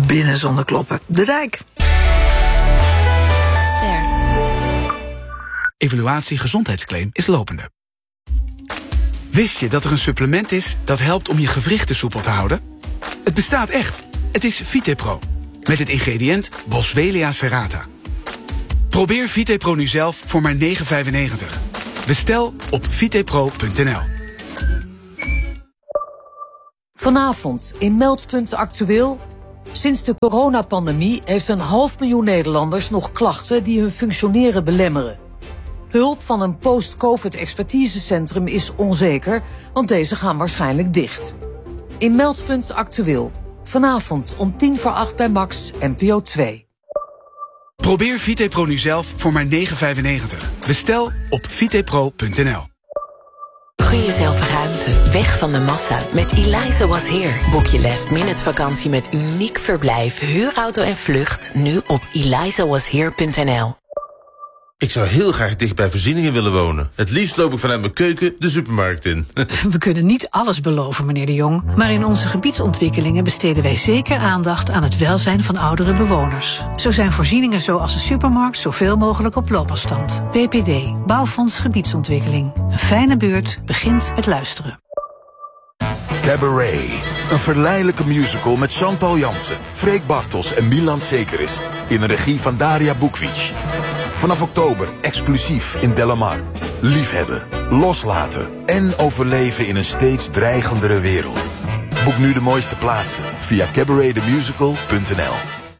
binnen zonder kloppen. De Dijk. Ster. Evaluatie gezondheidsclaim is lopende. Wist je dat er een supplement is dat helpt om je gewrichten soepel te houden? Het bestaat echt. Het is VitePro. Met het ingrediënt Boswellia serrata. Probeer VitePro nu zelf voor maar €9,95. Bestel op vitepro.nl. Vanavond in Meldpunt Actueel. Sinds de coronapandemie heeft 500.000 Nederlanders nog klachten die hun functioneren belemmeren. Hulp van een post-covid-expertisecentrum is onzeker, want deze gaan waarschijnlijk dicht. In Meldpunt Actueel. Vanavond om 7:50 bij Max, NPO 2. Probeer VitePro nu zelf voor maar €9,95. Bestel op vitepro.nl. Gun jezelf ruimte, weg van de massa. Met Eliza Was Here boek je last-minute vakantie met uniek verblijf, huurauto en vlucht. Nu op elizawashere.nl. Ik zou heel graag dicht bij voorzieningen willen wonen. Het liefst loop ik vanuit mijn keuken de supermarkt in. We kunnen niet alles beloven, meneer De Jong. Maar in onze gebiedsontwikkelingen besteden wij zeker aandacht aan het welzijn van oudere bewoners. Zo zijn voorzieningen zoals een supermarkt zoveel mogelijk op loopafstand. BPD, Bouwfonds Gebiedsontwikkeling. Een fijne buurt begint met luisteren. Cabaret. Een verleidelijke musical met Chantal Jansen, Freek Bartels en Milan Sekeris. In de regie van Daria Bukvic. Vanaf oktober exclusief in Delamar. Liefhebben, loslaten en overleven in een steeds dreigendere wereld. Boek nu de mooiste plaatsen via cabaretthemusical.nl.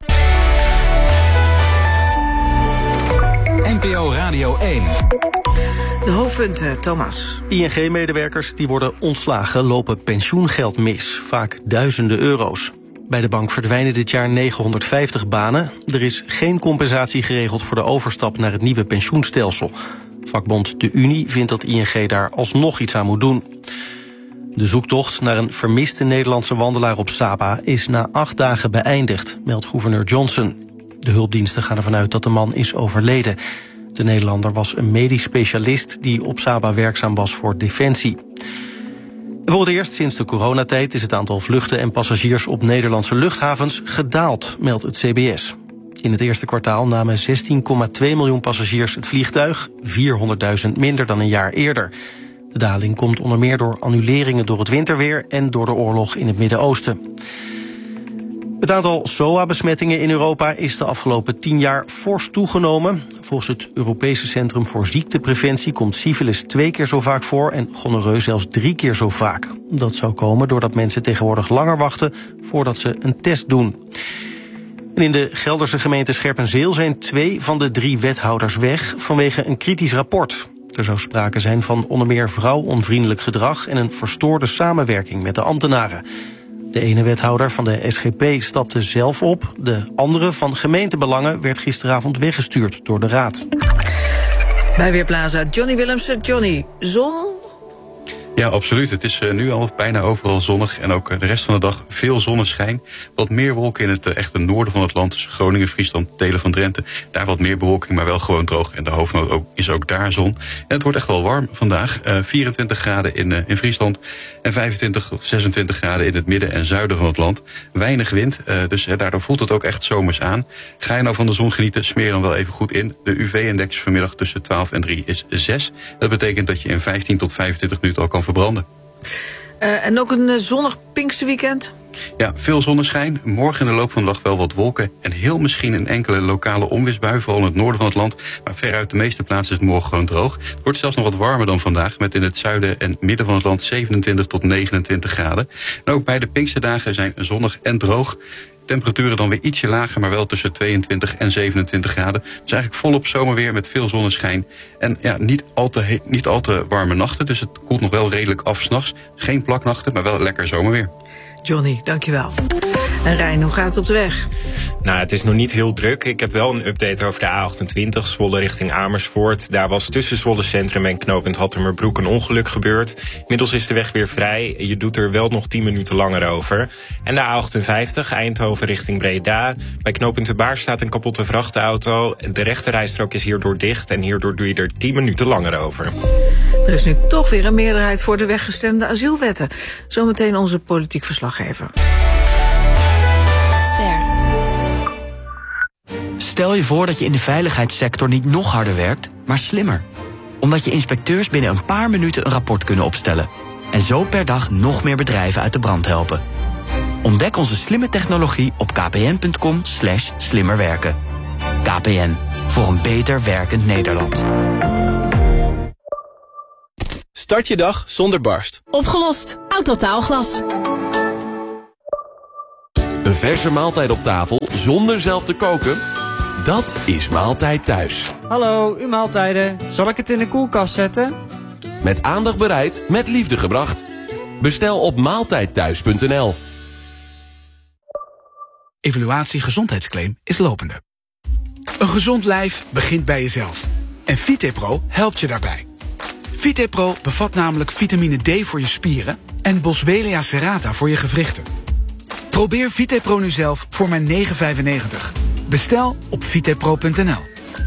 NPO Radio 1. De hoofdpunten, Thomas. ING-medewerkers die worden ontslagen lopen pensioengeld mis. Vaak duizenden euro's. Bij de bank verdwijnen dit jaar 950 banen. Er is geen compensatie geregeld voor de overstap naar het nieuwe pensioenstelsel. Vakbond De Unie vindt dat ING daar alsnog iets aan moet doen. De zoektocht naar een vermiste Nederlandse wandelaar op Saba is na 8 dagen beëindigd, meldt gouverneur Johnson. De hulpdiensten gaan ervan uit dat de man is overleden. De Nederlander was een medisch specialist die op Saba werkzaam was voor Defensie. Voor het eerst sinds de coronatijd is het aantal vluchten en passagiers op Nederlandse luchthavens gedaald, meldt het CBS. In het eerste kwartaal namen 16,2 miljoen passagiers het vliegtuig, 400.000 minder dan een jaar eerder. De daling komt onder meer door annuleringen door het winterweer en door de oorlog in het Midden-Oosten. Het aantal SOA-besmettingen in Europa is de afgelopen 10 jaar fors toegenomen. Volgens het Europese Centrum voor Ziektepreventie komt syfilis 2 keer zo vaak voor en gonorreu zelfs 3 keer zo vaak. Dat zou komen doordat mensen tegenwoordig langer wachten voordat ze een test doen. En in de Gelderse gemeente Scherpenzeel zijn 2 van de 3 wethouders weg vanwege een kritisch rapport. Er zou sprake zijn van onder meer vrouwonvriendelijk gedrag en een verstoorde samenwerking met de ambtenaren. De ene wethouder van de SGP stapte zelf op. De andere van gemeentebelangen werd gisteravond weggestuurd door de raad. Bij Weerplaza, Johnny Willemsen. Johnny, zon? Ja, absoluut. Het is nu al bijna overal zonnig en ook de rest van de dag veel zonneschijn. Wat meer wolken in het echte noorden van het land, dus Groningen, Friesland, delen van Drenthe. Daar wat meer bewolking, maar wel gewoon droog. En de hoofdnoot is ook daar zon. En het wordt echt wel warm vandaag. 24 graden in Friesland en 25 of 26 graden in het midden en zuiden van het land. Weinig wind, dus daardoor voelt het ook echt zomers aan. Ga je nou van de zon genieten, smeer je dan wel even goed in. De UV-index vanmiddag tussen 12 en 3 is 6. Dat betekent dat je in 15 tot 25 minuten al kan verbranden. En ook een zonnig Pinksterweekend? Ja, veel zonneschijn. Morgen in de loop van de dag wel wat wolken. En heel misschien een enkele lokale onweersbui, vooral in het noorden van het land. Maar veruit de meeste plaatsen is het morgen gewoon droog. Het wordt zelfs nog wat warmer dan vandaag. Met in het zuiden en midden van het land 27 tot 29 graden. En ook bij de Pinksterdagen zijn zonnig en droog. Temperaturen dan weer ietsje lager, maar wel tussen 22 en 27 graden. Dus eigenlijk volop zomerweer met veel zonneschijn. En ja, niet al te warme nachten, dus het koelt nog wel redelijk af 's nachts. Geen plaknachten, maar wel lekker zomerweer. Johnny, dankjewel. En Rijn, hoe gaat het op de weg? Nou, het is nog niet heel druk. Ik heb wel een update over de A28, Zwolle richting Amersfoort. Daar was tussen Zwolle Centrum en knooppunt Hattemerbroek een ongeluk gebeurd. Inmiddels is de weg weer vrij. Je doet er wel nog 10 minuten langer over. En de A58, Eindhoven richting Breda. Bij knooppunt De Baar staat een kapotte vrachtauto. De rechterrijstrook is hierdoor dicht en hierdoor doe je er 10 minuten langer over. Er is nu toch weer een meerderheid voor de weggestemde asielwetten. Zometeen onze politiek verslaggever. Ster. Stel je voor dat je in de veiligheidssector niet nog harder werkt, maar slimmer. Omdat je inspecteurs binnen een paar minuten een rapport kunnen opstellen. En zo per dag nog meer bedrijven uit de brand helpen. Ontdek onze slimme technologie op kpn.com/slimmerwerken. KPN, voor een beter werkend Nederland. Start je dag zonder barst. Opgelost. Autotaalglas. Een verse maaltijd op tafel zonder zelf te koken? Dat is Maaltijd Thuis. Hallo, uw maaltijden. Zal ik het in de koelkast zetten? Met aandacht bereid, met liefde gebracht. Bestel op maaltijdthuis.nl. Evaluatie gezondheidsclaim is lopende. Een gezond lijf begint bij jezelf. En VitePro helpt je daarbij. VitePro bevat namelijk vitamine D voor je spieren en Boswellia serrata voor je gewrichten. Probeer VitePro nu zelf voor maar €9,95. Bestel op vitepro.nl.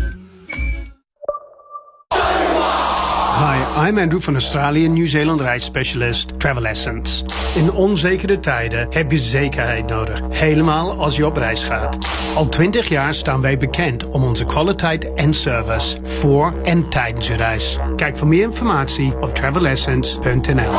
Hi, I'm Andrew van Australië Nieuw-Zeeland reisspecialist Travel Essence. In onzekere tijden heb je zekerheid nodig, helemaal als je op reis gaat. Al 20 jaar staan wij bekend om onze kwaliteit en service voor en tijdens je reis. Kijk voor meer informatie op travelessence.nl.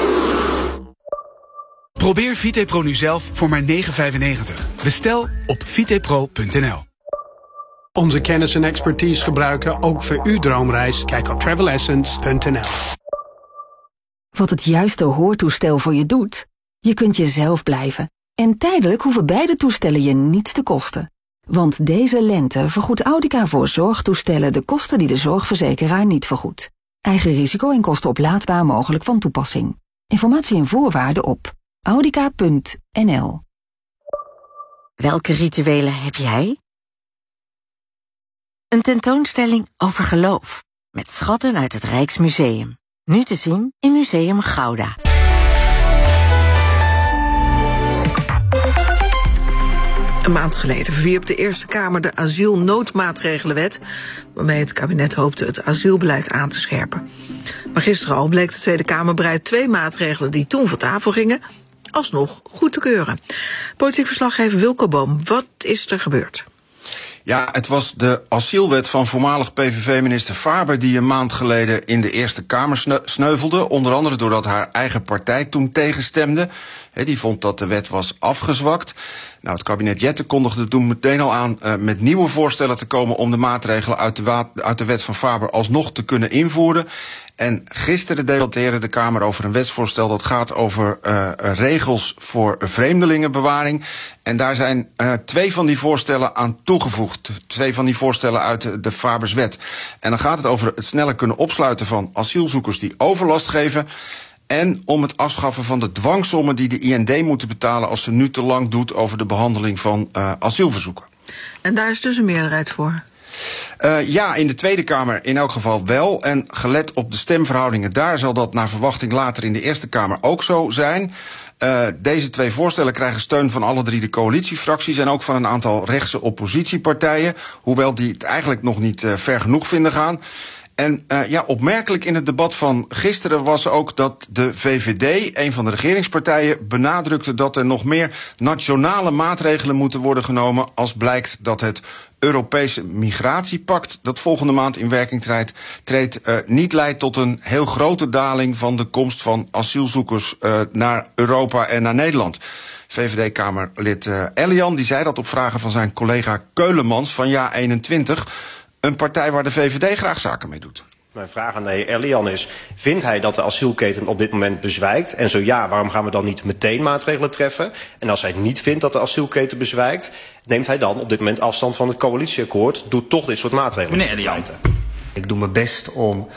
Probeer VitePro nu zelf voor maar €9,95. Bestel op vitepro.nl. Onze kennis en expertise gebruiken ook voor uw droomreis. Kijk op travelessence.nl. Wat het juiste hoortoestel voor je doet? Je kunt jezelf blijven. En tijdelijk hoeven beide toestellen je niets te kosten. Want deze lente vergoedt Audica voor zorgtoestellen de kosten die de zorgverzekeraar niet vergoedt. Eigen risico en kosten oplaadbaar mogelijk van toepassing. Informatie en voorwaarden op audica.nl. Welke rituelen heb jij? Een tentoonstelling over geloof, met schatten uit het Rijksmuseum. Nu te zien in Museum Gouda. Een maand geleden verwierp de Eerste Kamer de asielnoodmaatregelenwet, waarmee het kabinet hoopte het asielbeleid aan te scherpen. Maar gisteren al bleek de Tweede Kamer bereid 2 maatregelen die toen van tafel gingen alsnog goed te keuren. Politiek verslaggever Wilco Boom, wat is er gebeurd? Ja, het was de asielwet van voormalig PVV-minister Faber die een maand geleden in de Eerste Kamer sneuvelde. Onder andere doordat haar eigen partij toen tegenstemde. Die vond dat de wet was afgezwakt. Nou, het kabinet Jette kondigde toen meteen al aan met nieuwe voorstellen te komen om de maatregelen uit de wet van Faber alsnog te kunnen invoeren. En gisteren debatteerde de Kamer over een wetsvoorstel dat gaat over regels voor vreemdelingenbewaring. En daar zijn 2 van die voorstellen aan toegevoegd. 2 van die voorstellen uit de Faberswet. En dan gaat het over het sneller kunnen opsluiten van asielzoekers die overlast geven. En om het afschaffen van de dwangsommen die de IND moeten betalen als ze nu te lang doet over de behandeling van asielverzoeken. En daar is dus een meerderheid voor? Ja, in de Tweede Kamer in elk geval wel. En gelet op de stemverhoudingen daar zal dat naar verwachting later in de Eerste Kamer ook zo zijn. Deze 2 voorstellen krijgen steun van alle 3 de coalitiefracties en ook van een aantal rechtse oppositiepartijen. Hoewel die het eigenlijk nog niet ver genoeg vinden gaan. En opmerkelijk in het debat van gisteren was ook dat de VVD, een van de regeringspartijen, benadrukte dat er nog meer nationale maatregelen moeten worden genomen als blijkt dat het Europese migratiepact dat volgende maand in werking treedt niet leidt tot een heel grote daling van de komst van asielzoekers naar Europa en naar Nederland. VVD-Kamerlid Elian die zei dat op vragen van zijn collega Keulemans van JA21... een partij waar de VVD graag zaken mee doet. Mijn vraag aan de heer Elian is, vindt hij dat de asielketen op dit moment bezwijkt? En zo ja, waarom gaan we dan niet meteen maatregelen treffen? En als hij niet vindt dat de asielketen bezwijkt, neemt hij dan op dit moment afstand van het coalitieakkoord, doet toch dit soort maatregelen? Meneer Elian. Ik doe mijn best om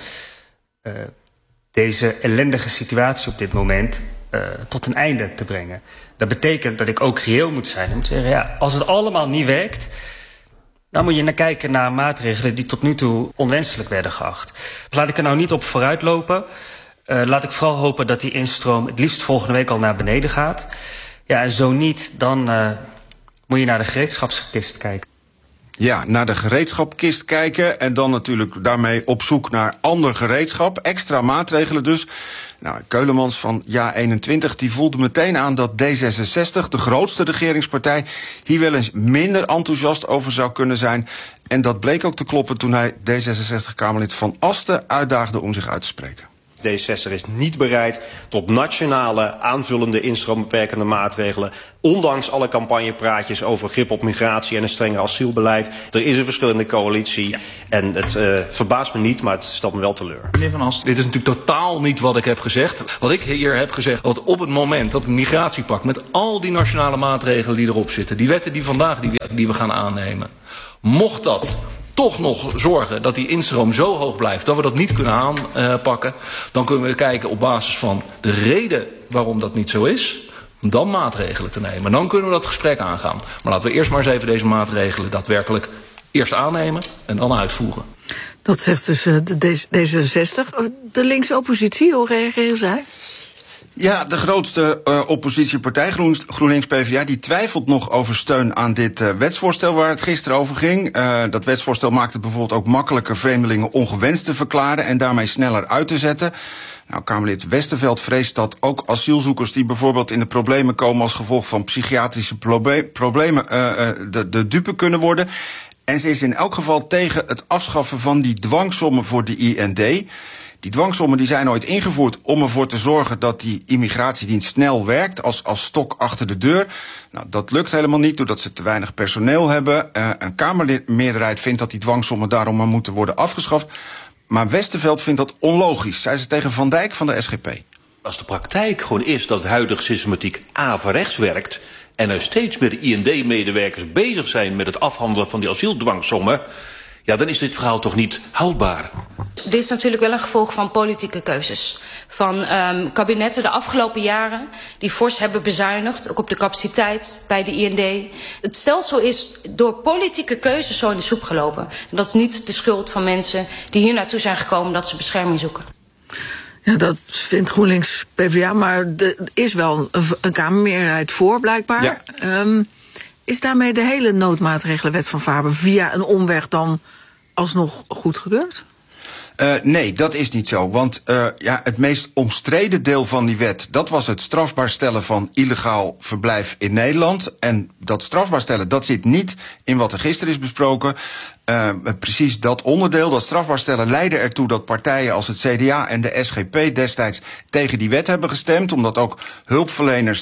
deze ellendige situatie op dit moment tot een einde te brengen. Dat betekent dat ik ook reëel moet zijn. Ik moet zeggen, ja, als het allemaal niet werkt, dan moet je kijken naar maatregelen die tot nu toe onwenselijk werden geacht. Laat ik er nou niet op vooruitlopen. Laat ik vooral hopen dat die instroom het liefst volgende week al naar beneden gaat. Ja, en zo niet, dan moet je naar de gereedschapskist kijken. Ja, naar de gereedschapkist kijken en dan natuurlijk daarmee op zoek naar ander gereedschap. Extra maatregelen dus. Nou, Keulemans van Ja21 die voelde meteen aan dat D66, de grootste regeringspartij, hier wel eens minder enthousiast over zou kunnen zijn. En dat bleek ook te kloppen toen hij D66-Kamerlid Van Asten uitdaagde om zich uit te spreken. D66 is niet bereid tot nationale aanvullende instroombeperkende maatregelen. Ondanks alle campagnepraatjes over grip op migratie en een strenger asielbeleid. Er is een verschil in de coalitie. Ja. En het verbaast me niet, maar het stelt me wel teleur. Meneer Van Asten, dit is natuurlijk totaal niet wat ik heb gezegd. Wat ik hier heb gezegd, dat op het moment dat het migratiepact met al die nationale maatregelen die erop zitten, die wetten die vandaag die we gaan aannemen, mocht dat toch nog zorgen dat die instroom zo hoog blijft dat we dat niet kunnen aanpakken, dan kunnen we kijken op basis van de reden waarom dat niet zo is, dan maatregelen te nemen. Dan kunnen we dat gesprek aangaan. Maar laten we eerst maar eens even deze maatregelen daadwerkelijk eerst aannemen en dan uitvoeren. Dat zegt dus de D66. De linkse oppositie, hoe reageren zij? Ja, de grootste oppositiepartij, GroenLinks-PvdA, die twijfelt nog over steun aan dit wetsvoorstel waar het gisteren over ging. Dat wetsvoorstel maakt het bijvoorbeeld ook makkelijker vreemdelingen ongewenst te verklaren en daarmee sneller uit te zetten. Nou, Kamerlid Westerveld vreest dat ook asielzoekers die bijvoorbeeld in de problemen komen als gevolg van psychiatrische problemen de dupe kunnen worden. En ze is in elk geval tegen het afschaffen van die dwangsommen voor de IND. Die dwangsommen die zijn ooit ingevoerd om ervoor te zorgen dat die immigratiedienst snel werkt als stok achter de deur. Nou, dat lukt helemaal niet doordat ze te weinig personeel hebben. Een Kamermeerderheid vindt dat die dwangsommen daarom maar moeten worden afgeschaft. Maar Westerveld vindt dat onlogisch, zei ze tegen Van Dijk van de SGP. Als de praktijk gewoon is dat de huidige systematiek averechts werkt en er steeds meer IND-medewerkers bezig zijn met het afhandelen van die asieldwangsommen, ja, dan is dit verhaal toch niet houdbaar. Dit is natuurlijk wel een gevolg van politieke keuzes. Van kabinetten de afgelopen jaren die fors hebben bezuinigd, ook op de capaciteit bij de IND. Het stelsel is door politieke keuzes zo in de soep gelopen. En dat is niet de schuld van mensen die hier naartoe zijn gekomen dat ze bescherming zoeken. Ja, dat vindt GroenLinks PvdA, maar er is wel een Kamermeerderheid voor, blijkbaar. Ja. Is daarmee de hele noodmaatregelenwet van Faber via een omweg dan alsnog goedgekeurd? Nee, dat is niet zo. Want het meest omstreden deel van die wet, dat was het strafbaar stellen van illegaal verblijf in Nederland. En dat strafbaar stellen, dat zit niet in wat er gisteren is besproken. Precies dat onderdeel, dat strafbaar stellen, leidde ertoe dat partijen als het CDA en de SGP destijds tegen die wet hebben gestemd. Omdat ook hulpverleners